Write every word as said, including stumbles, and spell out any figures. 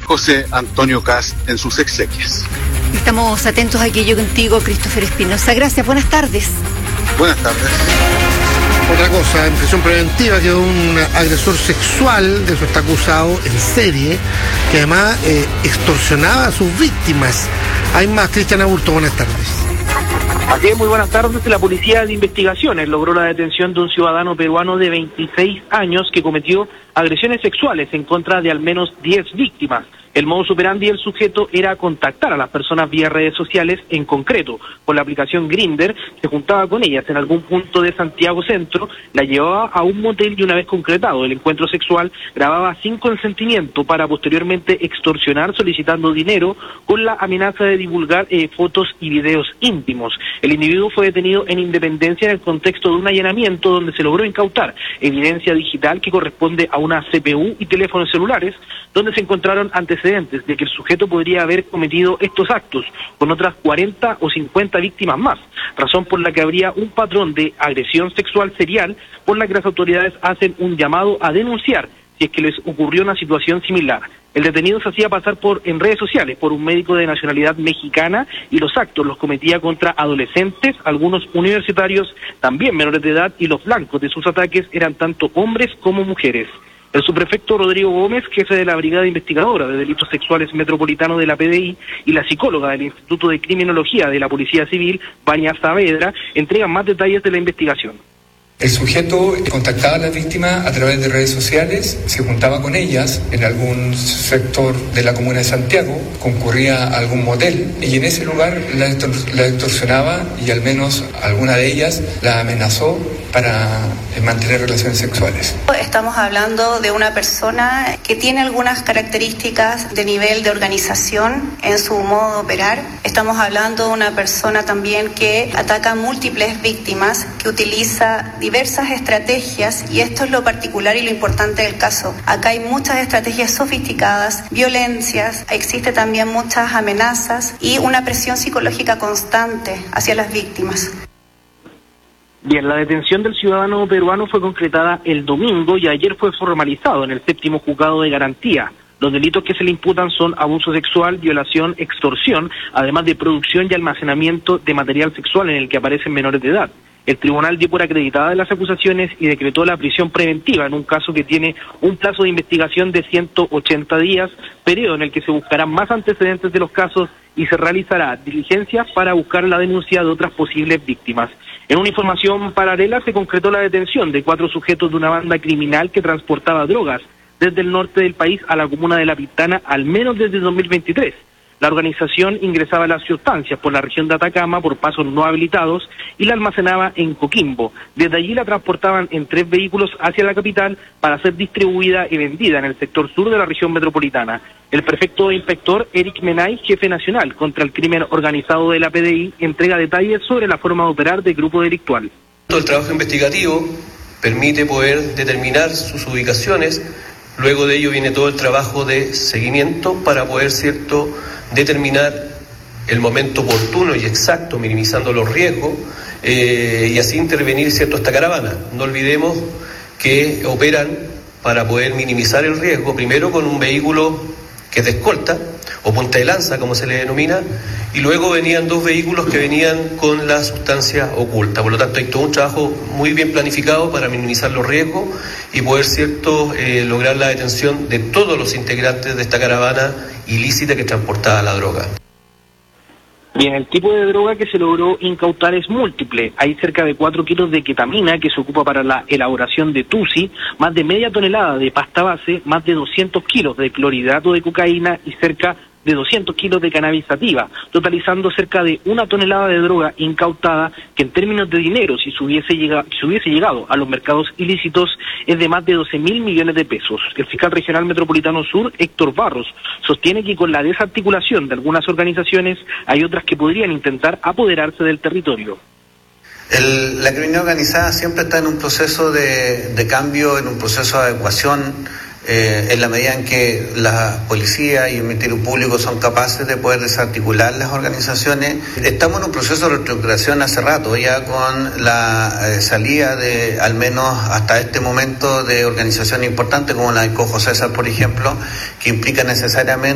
José Antonio Kast en sus exequias. Estamos atentos a aquello contigo, Christopher Espinosa. Gracias, buenas tardes. Buenas tardes. Otra cosa, en prisión preventiva quedó un agresor sexual, de eso está acusado en serie, que además eh, extorsionaba a sus víctimas. Hay más, Cristian Aburto, buenas tardes. Así es, muy buenas tardes. La Policía de Investigaciones logró la detención de un ciudadano peruano de veintiséis años que cometió agresiones sexuales en contra de al menos diez víctimas. El modus operandi del sujeto era contactar a las personas vía redes sociales, en concreto por la aplicación Grindr, se juntaba con ellas en algún punto de Santiago Centro, la llevaba a un motel y una vez concretado el encuentro sexual, grababa sin consentimiento para posteriormente extorsionar solicitando dinero con la amenaza de divulgar eh, fotos y videos íntimos. El individuo fue detenido en Independencia en el contexto de un allanamiento donde se logró incautar evidencia digital que corresponde a una C P U y teléfonos celulares, donde se encontraron antecedentes de que el sujeto podría haber cometido estos actos con otras cuarenta o cincuenta víctimas más, razón por la que habría un patrón de agresión sexual serial, por la que las autoridades hacen un llamado a denunciar si es que les ocurrió una situación similar. El detenido se hacía pasar por en redes sociales por un médico de nacionalidad mexicana y los actos los cometía contra adolescentes, algunos universitarios, también menores de edad, y los blancos de sus ataques eran tanto hombres como mujeres. El subprefecto Rodrigo Gómez, jefe de la Brigada Investigadora de Delitos Sexuales Metropolitano de la P D I, y la psicóloga del Instituto de Criminología de la Policía Civil, Vania Saavedra, entregan más detalles de la investigación. El sujeto contactaba a las víctimas a través de redes sociales, se juntaba con ellas en algún sector de la comuna de Santiago, concurría a algún motel y en ese lugar la, extor- la extorsionaba y al menos alguna de ellas la amenazó para mantener relaciones sexuales. Estamos hablando de una persona que tiene algunas características de nivel de organización en su modo de operar. Estamos hablando de una persona también que ataca a múltiples víctimas, que utiliza diversas estrategias, y esto es lo particular y lo importante del caso. Acá hay muchas estrategias sofisticadas, violencias, existe también muchas amenazas y una presión psicológica constante hacia las víctimas. Bien, la detención del ciudadano peruano fue concretada el domingo y ayer fue formalizado en el séptimo juzgado de garantía. Los delitos que se le imputan son abuso sexual, violación, extorsión, además de producción y almacenamiento de material sexual en el que aparecen menores de edad. El tribunal dio por acreditada las acusaciones y decretó la prisión preventiva en un caso que tiene un plazo de investigación de ciento ochenta días, periodo en el que se buscarán más antecedentes de los casos y se realizará diligencias para buscar la denuncia de otras posibles víctimas. En una información paralela se concretó la detención de cuatro sujetos de una banda criminal que transportaba drogas desde el norte del país a la comuna de La Pintana, al menos desde dos mil veintitrés. La organización ingresaba las sustancias por la región de Atacama por pasos no habilitados y la almacenaba en Coquimbo. Desde allí la transportaban en tres vehículos hacia la capital para ser distribuida y vendida en el sector sur de la región metropolitana. El prefecto inspector Eric Menay, jefe nacional contra el crimen organizado de la P D I, entrega detalles sobre la forma de operar del grupo delictual. El trabajo investigativo permite poder determinar sus ubicaciones. Luego de ello viene todo el trabajo de seguimiento para poder, cierto, determinar el momento oportuno y exacto, minimizando los riesgos, eh, y así intervenir, cierto, esta caravana. No olvidemos que operan para poder minimizar el riesgo, primero con un vehículo que es de escolta, o punta de lanza, como se le denomina, y luego venían dos vehículos que venían con la sustancia oculta. Por lo tanto, hay todo un trabajo muy bien planificado para minimizar los riesgos y poder, cierto, eh, lograr la detención de todos los integrantes de esta caravana ilícita que transportaba la droga. Bien, el tipo de droga que se logró incautar es múltiple. Hay cerca de cuatro kilos de ketamina que se ocupa para la elaboración de tusi, más de media tonelada de pasta base, más de doscientos kilos de clorhidrato de cocaína y cerca de doscientos kilos de cannabis sativa, totalizando cerca de una tonelada de droga incautada que en términos de dinero, si se hubiese llegado, si hubiese llegado a los mercados ilícitos, es de más de doce mil millones de pesos. El fiscal regional metropolitano sur, Héctor Barros, sostiene que con la desarticulación de algunas organizaciones hay otras que podrían intentar apoderarse del territorio. El, la criminalidad organizada siempre está en un proceso de, de cambio, en un proceso de adecuación, eh, en la medida en que la policía y el Ministerio Público son capaces de poder desarticular las organizaciones. Estamos en un proceso de reestructuración hace rato, ya con la eh, salida de, al menos hasta este momento, de organizaciones importantes como la de Cojo César, por ejemplo, que implica necesariamente